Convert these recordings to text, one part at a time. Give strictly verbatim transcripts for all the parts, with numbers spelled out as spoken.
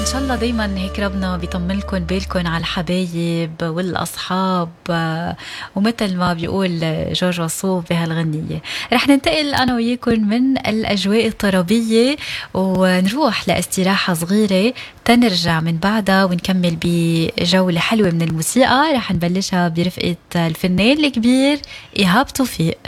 شاء الله دايما هيك ربنا بيطمنكم بالكم على الحبايب والأصحاب، ومثل ما بيقول جورج وسوف بهالغنية. رح ننتقل أنا وياكم من الأجواء الطربية ونروح لاستراحة صغيرة تنرجع من بعدها ونكمل بجولة حلوة من الموسيقى. رح نبلشها برفقة الفنان الكبير إيهاب توفيق.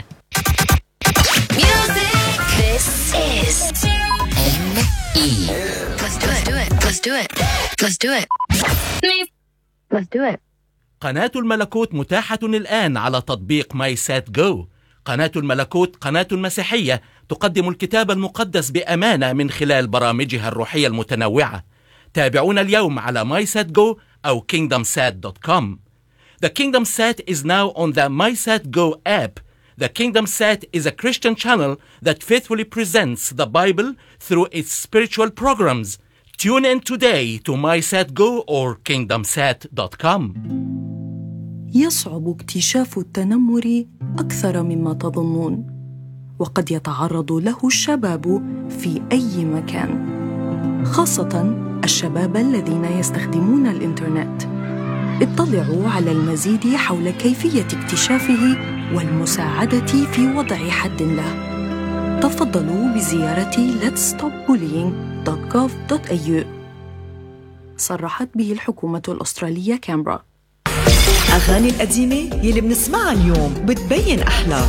This is M E. Let's do it. Let's do it. Let's do it. Let's do it. قناة الملكوت متاحة الآن على تطبيق ماي سات جو. قناة الملكوت قناة مسيحية تقدم الكتاب المقدس بأمانة من خلال برامجها الروحية المتنوعة. تابعونا اليوم على ماي سات جو أو كينغدم سات دوت كوم. The Kingdom Sat is now on the MySatGo app. The Kingdom Sat is a Christian channel that faithfully presents the Bible through its spiritual programs. Tune in today to MySatGo or kingdom sat dot com. يصعب اكتشاف التنمر أكثر مما تظنون، وقد يتعرض له الشباب في أي مكان، خاصة الشباب الذين يستخدمون الإنترنت. اطلعوا على المزيد حول كيفية اكتشافه والمساعدة في وضع حد له. تفضلوا بزيارة let's stop bullying dot gov dot a u. صرحت به الحكومة الأسترالية كامبرا. أغاني القديمة يلي بنسمعها اليوم بتبين أحلى،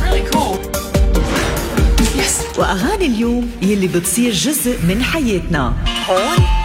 وأغاني اليوم يلي بتصير جزء من حياتنا. هون